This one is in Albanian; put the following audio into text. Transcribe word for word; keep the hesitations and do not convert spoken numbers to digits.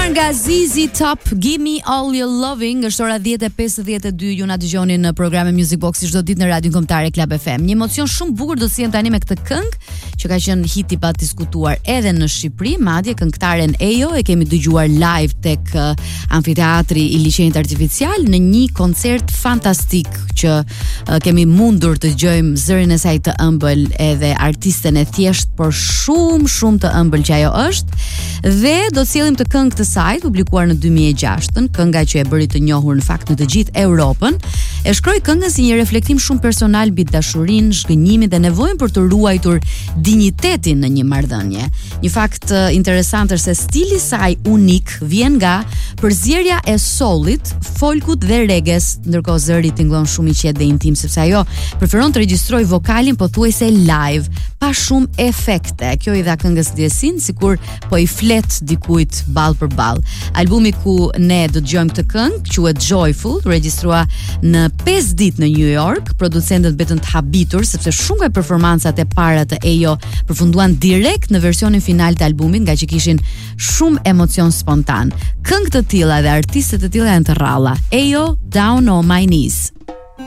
Dëgjuar nga Z Z Top, Give Me All Your Loving, është ora dhjetë e pesëdhjetë e dy, ju na dëgjoni në programin Music Box çdo ditë në Radion Kombëtare Club F M. Një emocion shumë bukur do të sjell tani me këtë këngë që ka qenë hit i pa diskutuar edhe në Shqipëri, madje këngëtaren Ejo e kemi dëgjuar live tek uh, amfiteatri i Liçenit Artificial në një koncert fantastik që uh, kemi mundur të dëgjojmë zërin e saj të ëmbël edhe artisten e thjesht, por shumë shumë të ëmbël që ajo është. Dhe do të sjellim të këngë të saj, publikuar në dy mijë e gjashtë, kënga që e bëri të njohur në fakt në të gjithë Europën, e shkroi këngën si një reflektim shumë personal mbi dashurinë, zhgënjimin dhe nevojën për të ruajtur dinjitetin në një marrëdhënie. Një fakt uh, interesant është se stili i saj unik vjen nga përzierja e soulit, folkut dhe reges, ndërkohë zëri tingëllon shumë i qetë dhe intim, sepse ajo preferon të regjistrojë vokalin pothuajse live, pa shumë efekte. Kjo i dha këngës ndjesin sikur po i flet dikujt ball për ball. Albumi ku ne do të dëgjojmë këtë këngë quhet Joyful, regjistrua në pesë ditë në New York. Producentët betën të habitur sepse shumë nga performancat e para të Ejo përfunduan direkt në versionin final të albumit, nga që kishin shumë emocion spontan. Këngë të tilla dhe artistë të tilla janë të rralla. Ejo, Down on My Knees.